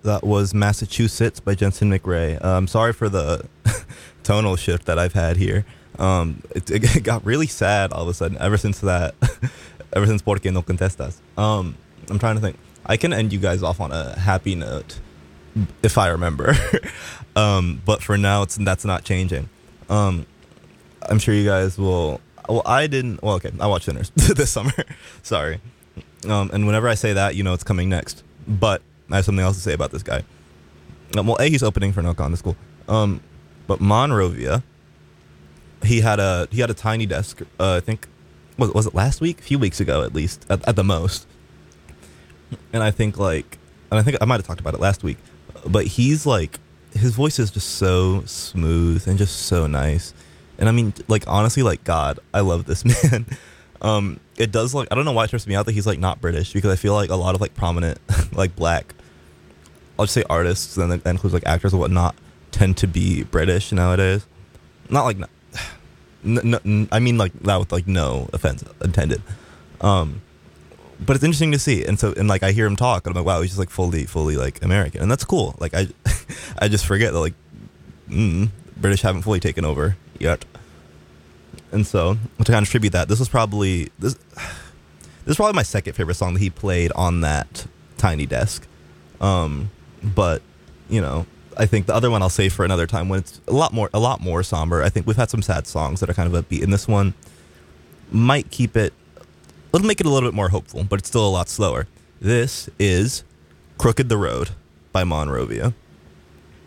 That was Massachusetts by Jensen McRae. Sorry for the tonal shift that I've had here. It got really sad all of a sudden ever since that, ever since Porque No Contestas. I'm trying to think. I can end you guys off on a happy note if I remember. But for now, that's not changing. I'm sure you guys will. Well, I didn't. Well, okay, I watched Sinners this summer. Sorry. And whenever I say that, it's coming next. But I have something else to say about this guy. Well, he's opening for No Con School. But Monrovia, he had a tiny desk. I think was it last week? A few weeks ago, at least, at the most. And I think I might have talked about it last week. But he's like, his voice is just so smooth and just so nice. And I mean, honestly, God, I love this man. It does, I don't know why it trips me out that he's, not British, because I feel like a lot of, prominent, black, I'll just say artists, and that includes, actors and whatnot, tend to be British nowadays. Not, I mean, that with, no offense intended. But it's interesting to see. And so, I hear him talk, and I'm like, wow, he's just, fully, American. And that's cool. I just forget that, British haven't fully taken over yet. And so, to kind of tribute that, this is probably my second favorite song that he played on that tiny desk. But, I think the other one I'll save for another time when it's a lot more somber. I think we've had some sad songs that are kind of upbeat, and this one might it'll make it a little bit more hopeful, but it's still a lot slower. This is Crooked the Road by Monrovia.